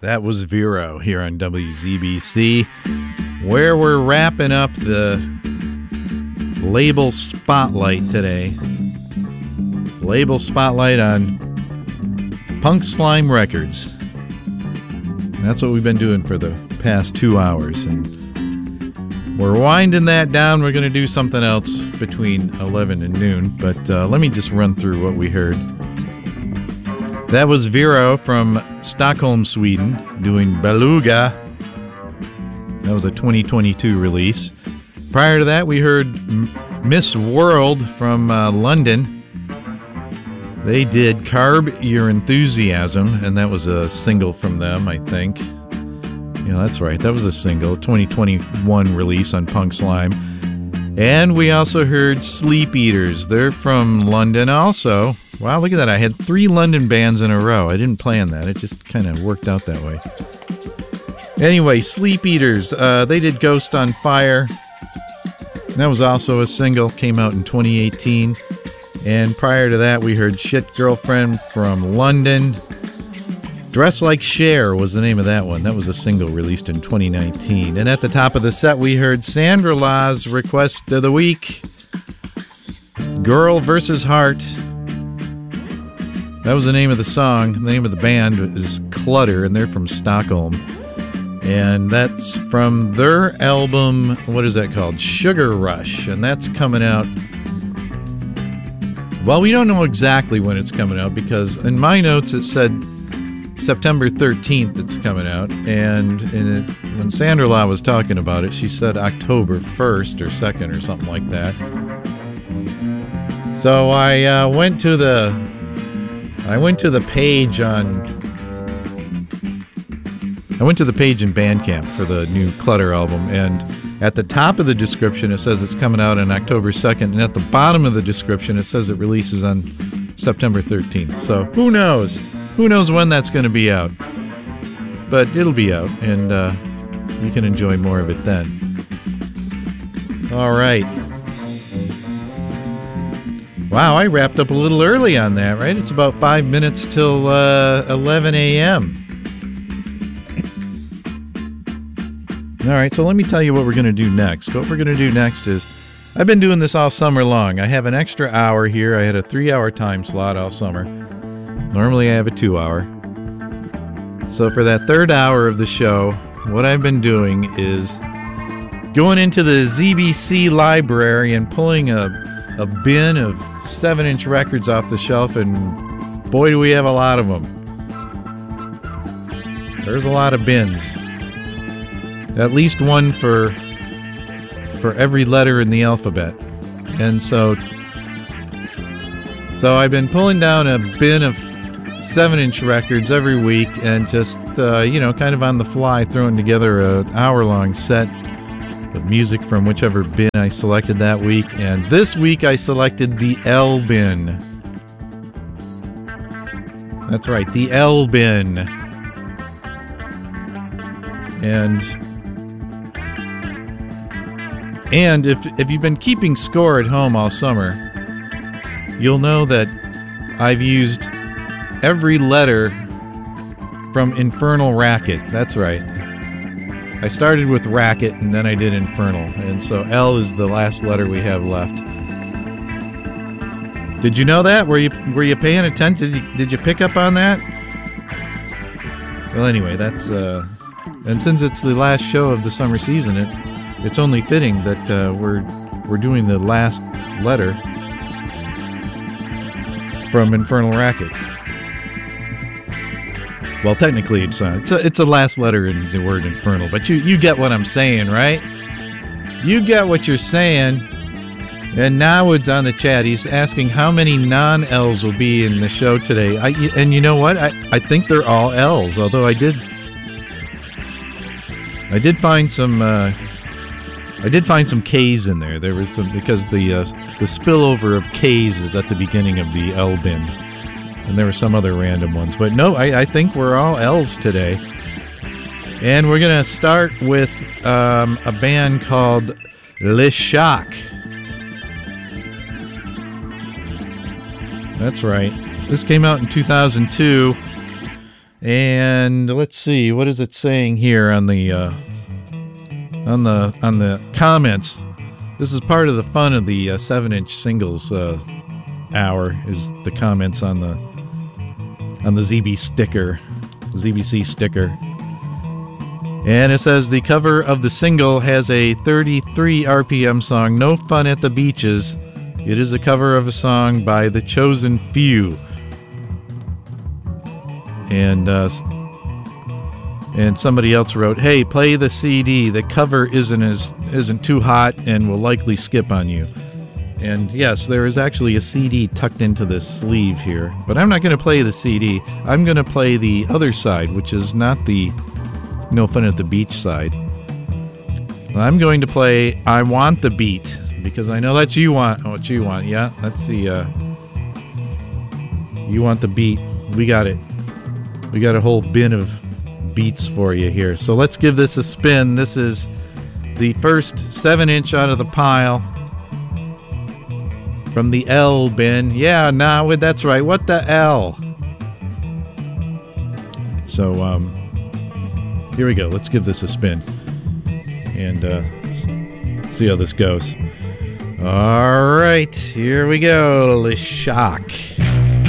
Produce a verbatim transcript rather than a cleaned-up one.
That was Vero here on W Z B C, where we're wrapping up the label spotlight today. Label spotlight on Punk Slime Records. That's what we've been doing for the past two hours. And we're winding that down. We're going to do something else between eleven and noon. But uh, let me just run through what we heard. That was Vero from Stockholm, Sweden, doing Beluga. That was a twenty twenty-two release. Prior to that, we heard Miss World from uh, London. They did Carb Your Enthusiasm, and that was a single from them, I think. Yeah, that's right. That was a single, twenty twenty-one release on Punk Slime. And we also heard Sleep Eaters. They're from London also. Wow, look at that. I had three London bands in a row. I didn't plan that. It just kind of worked out that way. Anyway, Sleep Eaters. Uh, they did Ghost on Fire. That was also a single. Came out in twenty eighteen. And prior to that, we heard Shit Girlfriend from London. Dress Like Cher was the name of that one. That was a single released in twenty nineteen. And at the top of the set, we heard Sandra Law's Request of the Week. Girl versus Heart. That was the name of the song. The name of the band is Clutter, and they're from Stockholm. And that's from their album, what is that called? Sugar Rush. And that's coming out... Well, we don't know exactly when it's coming out because in my notes it said September thirteenth it's coming out. And in it, when Sandra Law was talking about it, she said October first or second or something like that. So I uh, went to the I went to the page on I went to the page in Bandcamp for the new Clutter album, and at the top of the description it says it's coming out on October second, and at the bottom of the description it says it releases on September thirteenth. So who knows? Who knows when that's going to be out? But it'll be out, and uh, you can enjoy more of it then. All right. Wow, I wrapped up a little early on that, right? It's about five minutes till uh, eleven a.m. All right, so let me tell you what we're going to do next. What we're going to do next is, I've been doing this all summer long. I have an extra hour here. I had a three-hour time slot all summer. Normally I have a two-hour. So for that third hour of the show, what I've been doing is going into the Z B C library and pulling a, a bin of seven-inch records off the shelf, and boy, do we have a lot of them. There's a lot of bins. At least one for for every letter in the alphabet. And so so I've been pulling down a bin of seven-inch records every week and just, uh, you know, kind of on the fly throwing together an hour-long set of music from whichever bin I selected that week. And this week I selected the L bin. That's right, the L bin. And... And if if you've been keeping score at home all summer, you'll know that I've used every letter from Infernal Racket. That's right. I started with Racket and then I did Infernal. And so L is the last letter we have left. Did you know that? Were you were you paying attention? Did you, did you pick up on that? Well, anyway, that's... Uh, and since it's the last show of the summer season, it... It's only fitting that uh, we're we're doing the last letter from Infernal Racket. Well, technically, it's a, it's a, it's a last letter in the word infernal, but you, you get what I'm saying, right? You get what you're saying. And Nawood's on the chat. He's asking how many non-L's will be in the show today. I, and you know what? I, I think they're all L's, although I did I did find some... Uh, I did find some K's in there. There was some, because the uh, the spillover of K's is at the beginning of the L bin, and there were some other random ones. But no, I, I think we're all L's today. And we're gonna start with um, a band called Le Shock. That's right. This came out in two thousand two, And let's see, what is it saying here on the uh, on the on the comments? This is part of the fun of the uh, seven-inch singles uh, hour. Is the comments on the on the Z B sticker, Z B C sticker. And it says the cover of the single has a thirty-three R P M song, No Fun at the Beaches. It is a cover of a song by The Chosen Few. And uh, and somebody else wrote, "Hey, play the C D. The cover isn't as isn't too hot and will likely skip on you." And yes, there is actually a C D tucked into this sleeve here, but I'm not going to play the C D. I'm going to play the other side, which is not the No Fun at the Beach side. I'm going to play I Want the Beat, because I know that's you want what you want. Yeah, that's the uh, You Want the Beat. We got it. We got a whole bin of beats for you here. So let's give this a spin. This is the first seven inch out of the pile from the L bin. Yeah, nah, that's right. What the L? So um, here we go. Let's give this a spin and uh, see how this goes. All right, here we go. Le Shock.